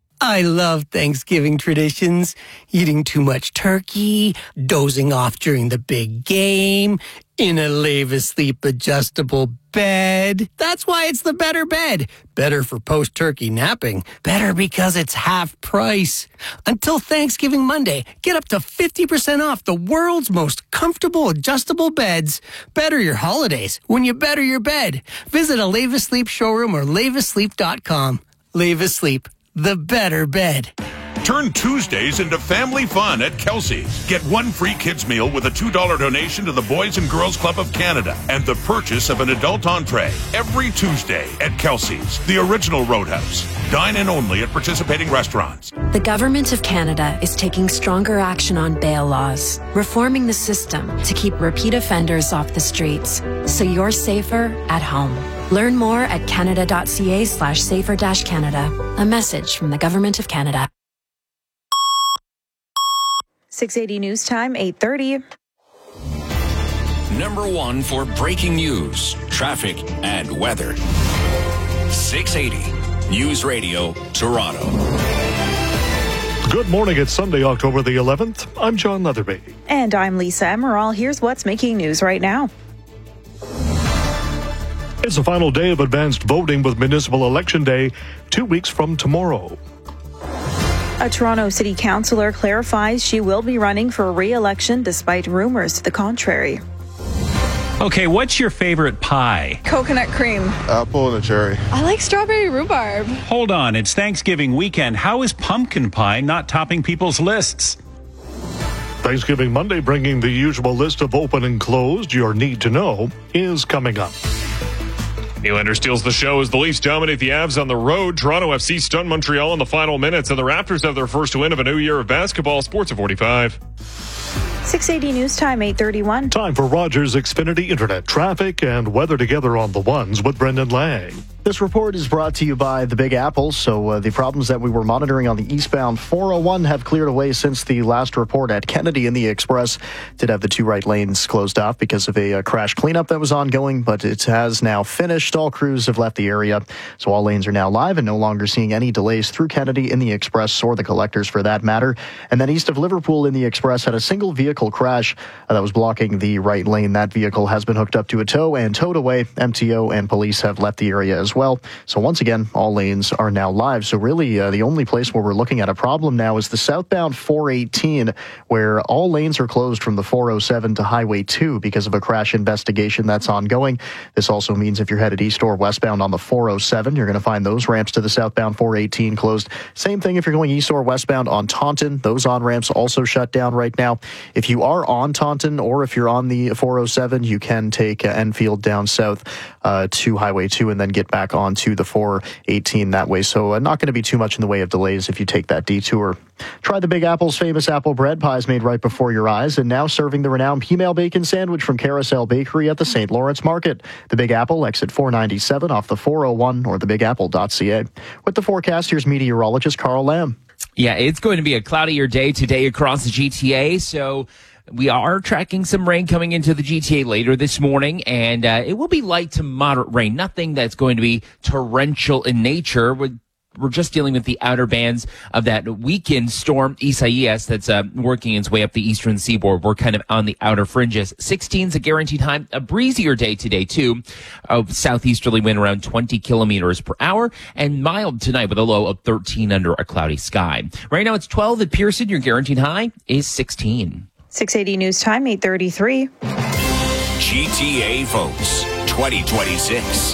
I love Thanksgiving traditions. Eating too much turkey, dozing off during the big game, in a Lave Asleep adjustable bed. That's why it's the better bed. Better for post-turkey napping. Better because it's half price. Until Thanksgiving Monday, get up to fifty percent off the world's most comfortable adjustable beds. Better your holidays when you better your bed. Visit a Lave Asleep showroom or lave asleep dot com. Lave Asleep, the better bed. Turn Tuesdays into family fun at Kelsey's. Get one free kids meal with a two dollars donation to the Boys and Girls Club of Canada and the purchase of an adult entree every Tuesday at Kelsey's, the original Roadhouse. Dine in only at participating restaurants. The Government of Canada is taking stronger action on bail laws, reforming the system to keep repeat offenders off the streets, so you're safer at home. Learn more at canada.ca slash safer dash Canada. A message from the Government of Canada. six eighty News Time, eight thirty. Number one for breaking news, traffic, and weather. six eighty News Radio, Toronto. Good morning. It's Sunday, October the eleventh. I'm John Leatherby. And I'm Lisa Emerald. Here's what's making news right now. It's the final day of advanced voting with Municipal Election Day two weeks from tomorrow. A Toronto City Councillor clarifies she will be running for re-election despite rumors to the contrary. Okay, what's your favorite pie? Coconut cream. Apple and a cherry. I like strawberry rhubarb. Hold on, it's Thanksgiving weekend. How is pumpkin pie not topping people's lists? Thanksgiving Monday, bringing the usual list of open and closed, your need to know, is coming up. Nylander steals the show as the Leafs dominate the Avs on the road. Toronto F C stunned Montreal in the final minutes, and the Raptors have their first win of a new year of basketball. Sports at forty-five. six eighty News Time, eight thirty-one. Time for Rogers Xfinity Internet traffic and weather together on the ones with Brendan Lang. This report is brought to you by the Big Apple. So uh, the problems that we were monitoring on the eastbound four oh one have cleared away since the last report at Kennedy, and the Express did have the two right lanes closed off because of a uh, crash cleanup that was ongoing, but it has now finished. All crews have left the area, so all lanes are now live and no longer seeing any delays through Kennedy in the Express or the collectors for that matter. And then east of Liverpool in the Express had a single vehicle crash uh, that was blocking the right lane. That vehicle has been hooked up to a tow and towed away. M T O and police have left the area as well. So once again, all lanes are now live. So really, uh, the only place where we're looking at a problem now is the southbound four eighteen, where all lanes are closed from the four oh seven to Highway two because of a crash investigation that's ongoing. This also means if you're headed east or westbound on the four oh seven, you're going to find those ramps to the southbound four eighteen closed. Same thing if you're going east or westbound on Taunton. Those on-ramps also shut down right now. If you are on Taunton or if you're on the four oh seven, you can take uh, Enfield down south uh, to Highway two and then get back on to the four eighteen that way. So uh, not going to be too much in the way of delays if you take that detour. Try the Big Apple's famous apple bread pies made right before your eyes, and now serving the renowned P-Mail Bacon Sandwich from Carousel Bakery at the Saint Lawrence Market. The Big Apple, exit four ninety-seven off the four oh one or the big apple dot c a. With the forecast, here's meteorologist Carl Lamb. Yeah, it's going to be a cloudier day today across the G T A, so We are tracking some rain coming into the G T A later this morning, and uh, it will be light to moderate rain. Nothing that's going to be torrential in nature. We're, we're just dealing with the outer bands of that weekend storm Isaias that's uh, working its way up the eastern seaboard. We're kind of on the outer fringes. sixteen is a guaranteed high. A breezier day today, too. A southeasterly wind around twenty kilometers per hour, and mild tonight with a low of thirteen under a cloudy sky. Right now it's twelve at Pearson. Your guaranteed high is sixteen. six eighty News Time, eight thirty-three. G T A Votes twenty twenty-six.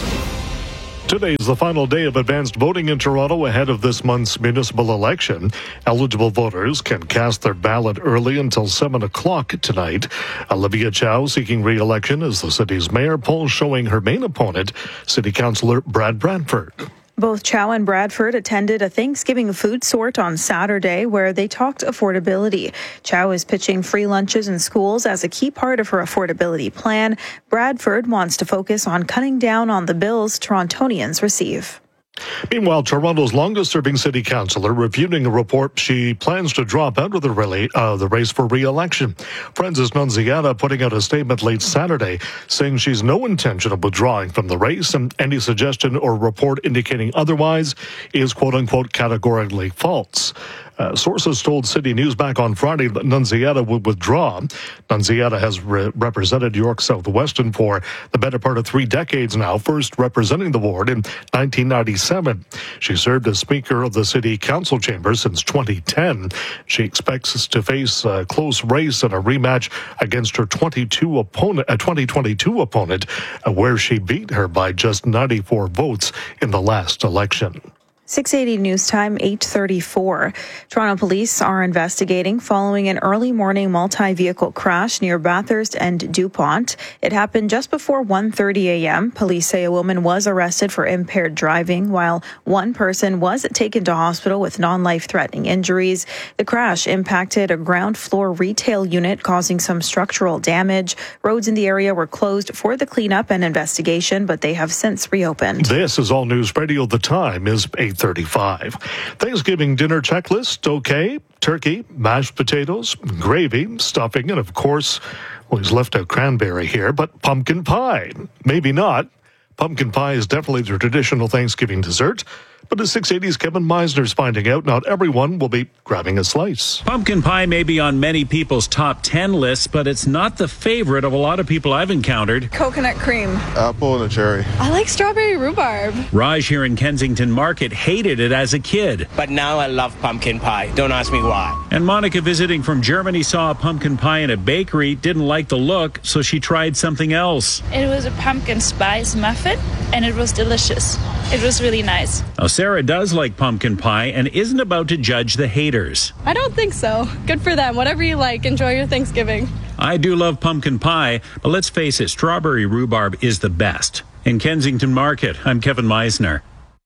Today is the final day of advanced voting in Toronto ahead of this month's municipal election. Eligible voters can cast their ballot early until seven o'clock tonight. Olivia Chow seeking re-election as the city's mayor, polls showing her main opponent, City Councillor Brad Bradford. Both Chow and Bradford attended a Thanksgiving food sort on Saturday where they talked affordability. Chow is pitching free lunches in schools as a key part of her affordability plan. Bradford wants to focus on cutting down on the bills Torontonians receive. Meanwhile, Toronto's longest-serving city councillor reviewing a report she plans to drop out of the, rally, uh, the race for re-election. Frances Nunziata putting out a statement late Saturday saying she's no intention of withdrawing from the race, and any suggestion or report indicating otherwise is quote-unquote categorically false. Uh, sources told City News back on Friday that Nunziata would withdraw. Nunziata has re- represented York Southwestern for the better part of three decades now, first representing the ward in nineteen ninety-seven. She served as Speaker of the City Council Chamber since twenty ten. She expects to face a close race in a rematch against her twenty-two opponent, uh, twenty twenty-two opponent, uh, where she beat her by just ninety-four votes in the last election. six eighty News Time, eight thirty-four. Toronto police are investigating following an early morning multi-vehicle crash near Bathurst and DuPont. It happened just before one thirty a.m. Police say a woman was arrested for impaired driving, while one person was taken to hospital with non-life-threatening injuries. The crash impacted a ground floor retail unit, causing some structural damage. Roads in the area were closed for the cleanup and investigation, but they have since reopened. This is All News Radio. The time is eight thirty-five. Thanksgiving dinner checklist, okay. Turkey, mashed potatoes, gravy, stuffing, and of course, well, he's left out cranberry here, but pumpkin pie. Maybe not. Pumpkin pie is definitely the traditional Thanksgiving dessert. But as six eighty's Kevin Meisner's finding out, not everyone will be grabbing a slice. Pumpkin pie may be on many people's top ten lists, but it's not the favorite of a lot of people I've encountered. Coconut cream. Apple and a cherry. I like strawberry rhubarb. Raj here in Kensington Market hated it as a kid. But now I love pumpkin pie. Don't ask me why. And Monica, visiting from Germany, saw a pumpkin pie in a bakery, didn't like the look, so she tried something else. It was a pumpkin spice muffin, and it was delicious. It was really nice. Now, Sarah does like pumpkin pie and isn't about to judge the haters. I don't think so. Good for them. Whatever you like, enjoy your Thanksgiving. I do love pumpkin pie, but let's face it, strawberry rhubarb is the best. In Kensington Market, I'm Kevin Meisner.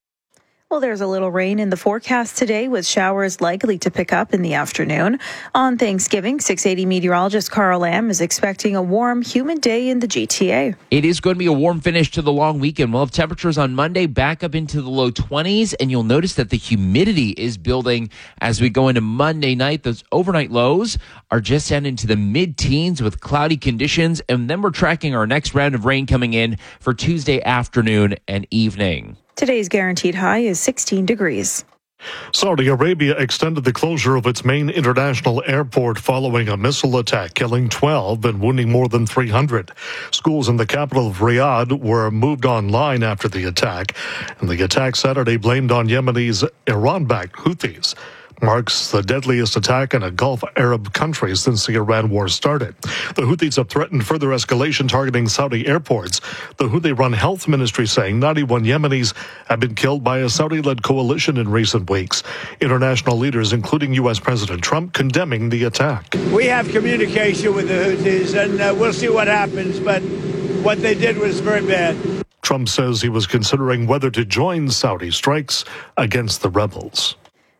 Well, there's a little rain in the forecast today with showers likely to pick up in the afternoon. On Thanksgiving, six eighty meteorologist Carl Lamb is expecting a warm, humid day in the G T A. It is going to be a warm finish to the long weekend. We'll have temperatures on Monday back up into the low twenties, and you'll notice that the humidity is building as we go into Monday night. Those overnight lows are just down into the mid-teens with cloudy conditions, and then we're tracking our next round of rain coming in for Tuesday afternoon and evening. Today's guaranteed high is sixteen degrees. Saudi Arabia extended the closure of its main international airport following a missile attack, killing twelve and wounding more than three hundred. Schools in the capital of Riyadh were moved online after the attack, and the attack Saturday blamed on Yemeni's Iran-backed Houthis. Marks the deadliest attack in a Gulf Arab country since the Iran war started. The Houthis have threatened further escalation targeting Saudi airports. The Houthi-run health ministry saying ninety-one Yemenis have been killed by a Saudi-led coalition in recent weeks. International leaders, including U S President Trump, condemning the attack. We have communication with the Houthis, and uh, we'll see what happens, but what they did was very bad. Trump says he was considering whether to join Saudi strikes against the rebels.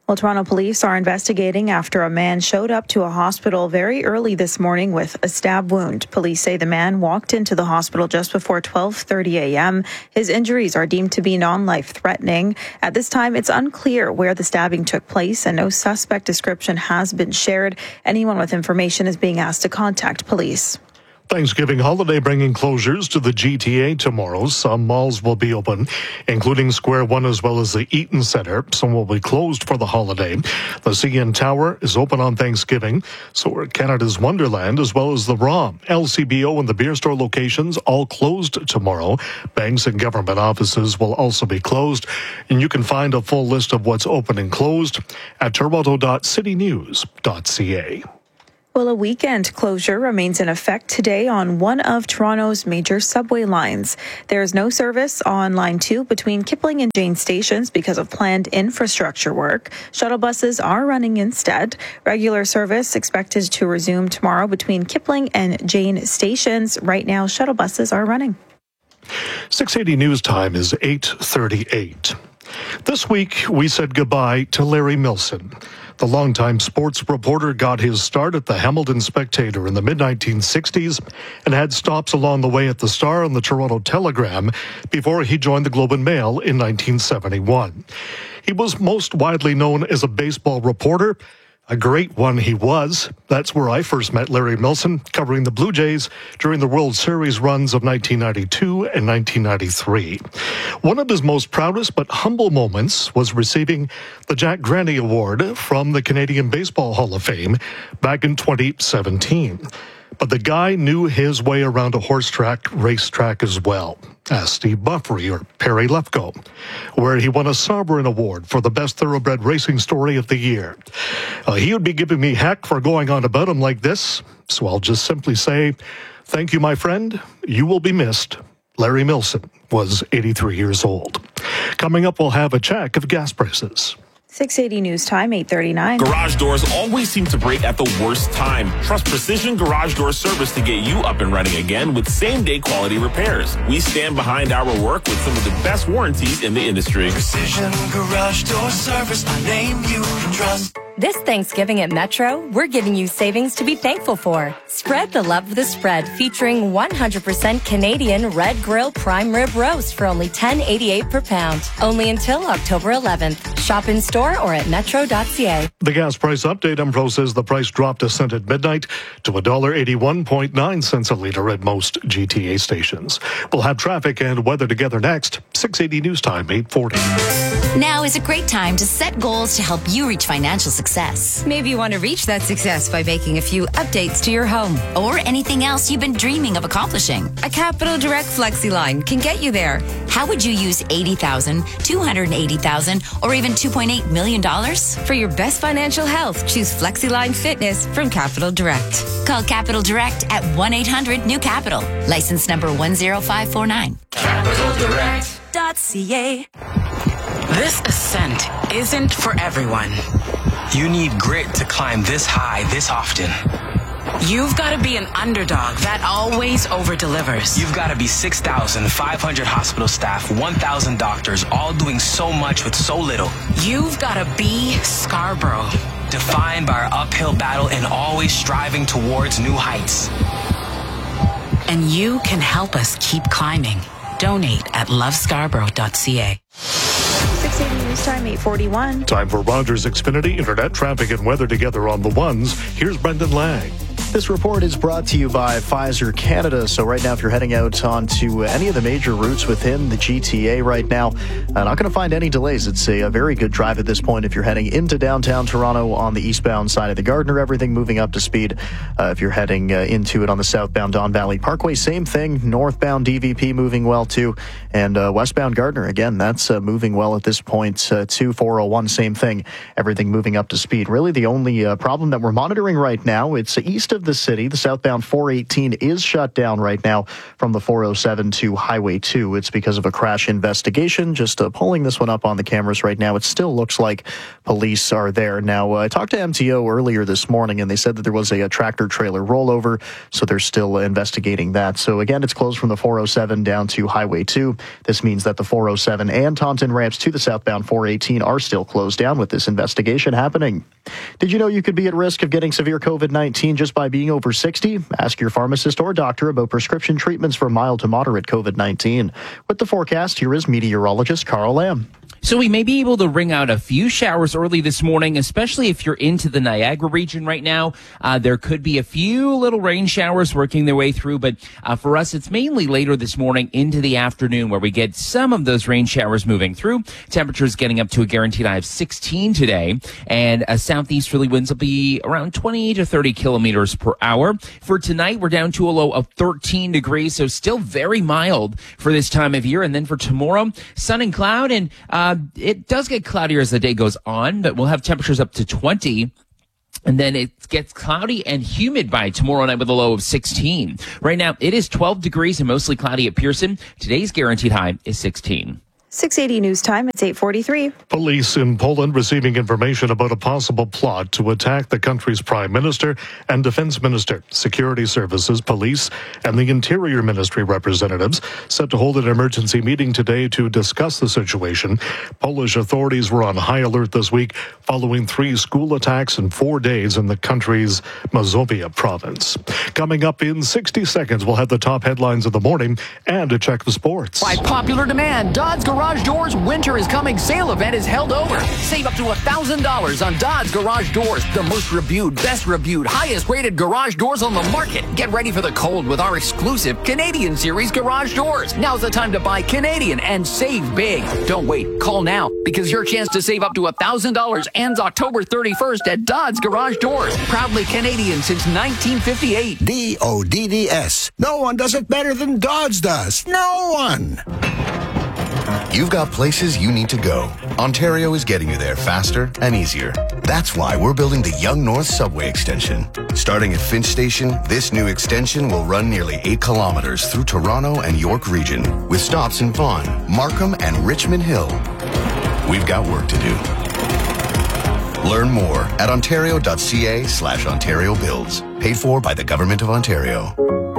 Well, Toronto police are investigating after a man showed up to a hospital very early this morning with a stab wound. Police say the man walked into the hospital just before twelve thirty a.m. His injuries are deemed to be non-life threatening. At this time, it's unclear where the stabbing took place and no suspect description has been shared. Anyone with information is being asked to contact police. Thanksgiving holiday bringing closures to the G T A tomorrow. Some malls will be open, including Square One as well as the Eaton Centre. Some will be closed for the holiday. The C N Tower is open on Thanksgiving. So are Canada's Wonderland as well as the R O M. L C B O and the beer store locations all closed tomorrow. Banks and government offices will also be closed. And you can find a full list of what's open and closed at toronto dot city news dot c a. Well, a weekend closure remains in effect today on one of Toronto's major subway lines. There is no service on Line two between Kipling and Jane stations because of planned infrastructure work. Shuttle buses are running instead. Regular service expected to resume tomorrow between Kipling and Jane stations. Right now, shuttle buses are running. six eighty News Time is eight thirty-eight. This week, we said goodbye to Larry Milson. The longtime sports reporter got his start at the Hamilton Spectator in the mid nineteen sixties and had stops along the way at the Star and the Toronto Telegram before he joined the Globe and Mail in nineteen seventy-one. He was most widely known as a baseball reporter. A great one he was. That's where I first met Larry Milson, covering the Blue Jays during the World Series runs of nineteen ninety-two and nineteen ninety-three. One of his most proudest but humble moments was receiving the Jack Graney Award from the Canadian Baseball Hall of Fame back in twenty seventeen. But the guy knew his way around a horse track, racetrack as well. Ask Steve Buffery or Perry Lefko, where he won a Sovereign Award for the best thoroughbred racing story of the year. Uh, he would be giving me heck for going on about him like this, so I'll just simply say, thank you, my friend. You will be missed. Larry Milson was eighty-three years old. Coming up, we'll have a check of gas prices. six eighty News Time, eight thirty-nine. Garage doors always seem to break at the worst time. Trust Precision Garage Door Service to get you up and running again with same-day quality repairs. We stand behind our work with some of the best warranties in the industry. Precision Garage Door Service, a name you can trust. This Thanksgiving at Metro, we're giving you savings to be thankful for. Spread the love with a spread featuring one hundred percent Canadian Red Grill Prime Rib Roast for only ten dollars and eighty-eight cents per pound. Only until October eleventh. Shop in store or at metro dot c a. The gas price update. Empro says the price dropped a cent at midnight to one dollar eighty-one point nine cents a litre at most G T A stations. We'll have traffic and weather together next. six eighty News Time, eight forty. Now is a great time to set goals to help you reach financial success. Maybe you want to reach that success by making a few updates to your home. Or anything else you've been dreaming of accomplishing. A Capital Direct Flexi line can get you there. How would you use eighty thousand dollars, two hundred eighty thousand dollars, or even two point eight million dollars? For your best financial health, choose FlexiLine Fitness from Capital Direct. Call Capital Direct at one eight hundred new capital. License number one zero five four nine. capital direct dot c a. This ascent isn't for everyone. You need grit to climb this high this often. You've got to be an underdog that always over-delivers. You've got to be six thousand five hundred hospital staff, one thousand doctors, all doing so much with so little. You've got to be Scarborough. Defined by our uphill battle and always striving towards new heights. And you can help us keep climbing. Donate at love scarborough dot c a. six eighty News Time, eight forty-one. Time for Rogers Xfinity Internet traffic and weather together on the ones. Here's Brendan Lang. This report is brought to you by Pfizer Canada. So right now, if you're heading out onto any of the major routes within the G T A right now, uh, not going to find any delays. It's a, a very good drive at this point. If you're heading into downtown Toronto on the eastbound side of the Gardiner, everything moving up to speed. Uh, if you're heading uh, into it on the southbound Don Valley Parkway, same thing. Northbound D V P moving well too. And uh, westbound Gardiner, again, that's uh, moving well at this point uh, to four oh one, same thing. Everything moving up to speed. Really the only uh, problem that we're monitoring right now, it's east of of the city. The southbound four eighteen is shut down right now from the four oh seven to Highway two. It's because of a crash investigation. Just uh, pulling this one up on the cameras right now. It still looks like police are there. Now, uh, I talked to M T O earlier this morning, and they said that there was a, a tractor-trailer rollover, so they're still uh, investigating that. So, again, it's closed from the four oh seven down to Highway two. This means that the four oh seven and Taunton ramps to the southbound four eighteen are still closed down with this investigation happening. Did you know you could be at risk of getting severe COVID nineteen just by being over sixty? Ask your pharmacist or doctor about prescription treatments for mild to moderate COVID nineteen. With the forecast, here is meteorologist Carl Lamb. So we may be able to ring out a few showers early this morning, especially if you're into the Niagara region right now. Uh, there could be a few little rain showers working their way through, but uh, for us, it's mainly later this morning into the afternoon where we get some of those rain showers moving through. Temperatures getting up to a guaranteed high of sixteen today, and a southeasterly winds will be around twenty to thirty kilometers per hour. For tonight, we're down to a low of thirteen degrees, so still very mild for this time of year. And then for tomorrow, sun and cloud, and uh, it does get cloudier as the day goes on, but we'll have temperatures up to twenty. And then it gets cloudy and humid by tomorrow night with a low of sixteen. Right now, it is twelve degrees and mostly cloudy at Pearson. Today's guaranteed high is sixteen. six eighty news time. It's eight forty-three. Police in Poland receiving information about a possible plot to attack the country's prime minister and defense minister. Security services, police, and the interior ministry representatives set to hold an emergency meeting today to discuss the situation. Polish authorities were on high alert this week following three school attacks in four days in the country's Mazovia province. Coming up in sixty seconds, we'll have the top headlines of the morning and to check the sports. By popular demand, Dodds Garage Doors Winter is Coming sale event is held over. Save up to one thousand dollars on Dodds Garage Doors, the most reviewed, best reviewed, highest rated garage doors on the market. Get ready for the cold with our exclusive Canadian Series garage doors. Now's the time to buy Canadian and save big. Don't wait. Call now because your chance to save up to one thousand dollars ends October thirty-first at Dodds Garage Doors. Proudly Canadian since nineteen fifty-eight. D O D D S. No one does it better than Dodds does. No one. You've got places you need to go. Ontario is getting you there faster and easier. That's why we're building the Yonge North Subway Extension. Starting at Finch Station, this new extension will run nearly eight kilometers through Toronto and York region, with stops in Vaughan, Markham, and Richmond Hill. We've got work to do. Learn more at ontario.ca slash Ontario Builds. Paid for by the Government of Ontario.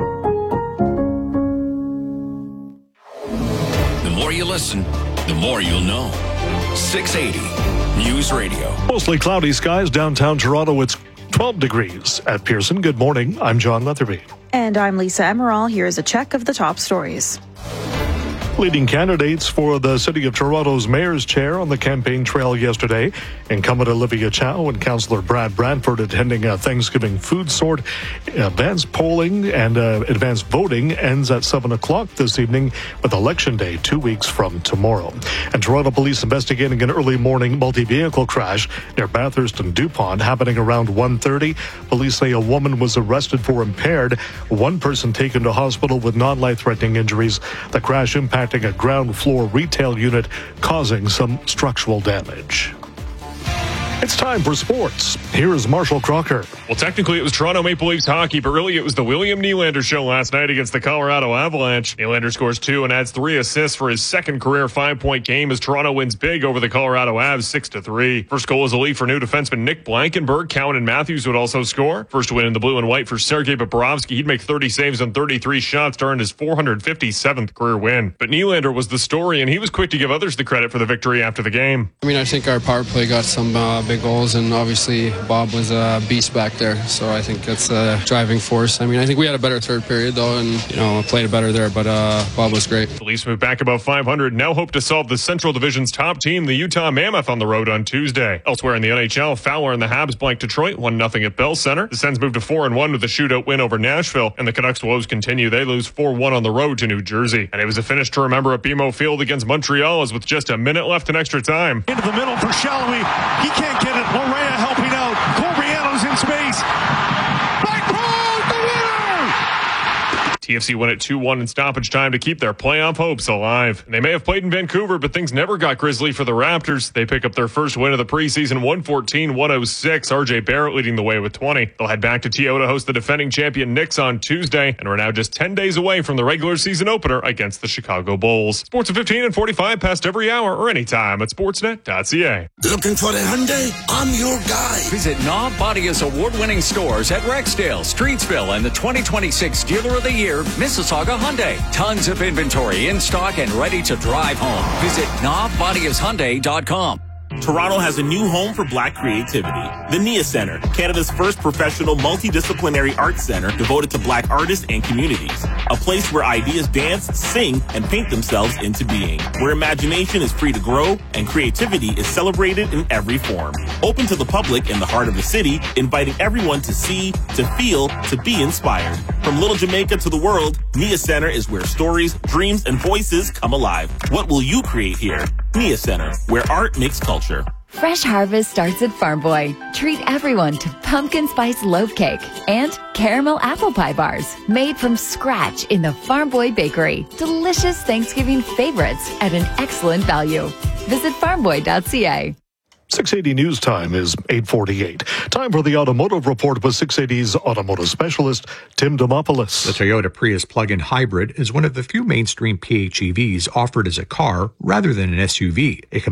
The more you listen, the more you'll know. six eighty News Radio. Mostly cloudy skies downtown Toronto. It's twelve degrees at Pearson. Good morning. I'm John Leatherby. And I'm Lisa Emerald. Here's a check of the top stories. Leading candidates for the City of Toronto's mayor's chair on the campaign trail yesterday. Incumbent Olivia Chow and Councillor Brad Bradford attending a Thanksgiving food sort. Advanced polling and uh, advanced voting ends at seven o'clock this evening with Election Day two weeks from tomorrow. And Toronto police investigating an early morning multi-vehicle crash near Bathurst and Dupont happening around one thirty. Police say a woman was arrested for impaired. One person taken to hospital with non-life-threatening injuries. The crash impacted a ground floor retail unit, causing some structural damage. It's time for sports. Here is Marshall Crocker. Well, technically it was Toronto Maple Leafs hockey, but really it was the William Nylander show last night against the Colorado Avalanche. Nylander scores two and adds three assists for his second career five-point game as Toronto wins big over the Colorado Avs six to three. First goal is a lead for new defenseman Nick Blankenberg. Cowan and Matthews would also score. First win in the blue and white for Sergei Bobrovsky. He'd make thirty saves on thirty-three shots to earn his four hundred fifty-seventh career win. But Nylander was the story, and he was quick to give others the credit for the victory after the game. I mean, I think our power play got some uh, big goals, and obviously Bob was a beast back there, so I think that's a driving force. I mean, I think we had a better third period though, and you know, played better there, but uh, Bob was great. The Leafs move back above five hundred, now hope to solve the Central Division's top team, the Utah Mammoth, on the road on Tuesday. Elsewhere in the N H L, Fowler and the Habs blank Detroit one nothing at Bell Center. The Sens move to four and one with a shootout win over Nashville, and the Canucks' woes continue. They lose four one on the road to New Jersey. And it was a finish to remember at B M O Field against Montreal, as with just a minute left in extra time. Into the middle for Shallowy. He can't get it. Lorea helping out. Corbiano's in space. Blackpool, the winner! T F C won it two one in stoppage time to keep their playoff hopes alive. And they may have played in Vancouver, but things never got grisly for the Raptors. They pick up their first win of the preseason, one fourteen one oh six. R J Barrett leading the way with twenty. They'll head back to T O to host the defending champion Knicks on Tuesday, and we're now just ten days away from the regular season opener against the Chicago Bulls. Sports at fifteen and forty-five past every hour or anytime at sportsnet dot c a. Looking for a Hyundai? I'm your guy. Visit Knob Bodia's award-winning stores at Rexdale, Streetsville, and the twenty twenty-six Dealer of the Year, Mississauga Hyundai. Tons of inventory in stock and ready to drive home. Visit knob bodias hyundai dot com. Toronto has a new home for black creativity. The Nia Center, Canada's first professional multidisciplinary arts center devoted to black artists and communities. A place where ideas dance, sing, and paint themselves into being. Where imagination is free to grow and creativity is celebrated in every form. Open to the public in the heart of the city, inviting everyone to see, to feel, to be inspired. From Little Jamaica to the world, Nia Center is where stories, dreams, and voices come alive. What will you create here? Nia Center, where art makes culture. Fresh harvest starts at Farm Boy. Treat everyone to pumpkin spice loaf cake and caramel apple pie bars made from scratch in the Farm Boy Bakery. Delicious Thanksgiving favorites at an excellent value. Visit farm boy dot c a. six eighty News Time is eight forty-eight. Time for the Automotive Report with six eighty's automotive specialist, Tim Demopoulos. The Toyota Prius plug-in hybrid is one of the few mainstream P H E Vs offered as a car rather than an S U V. It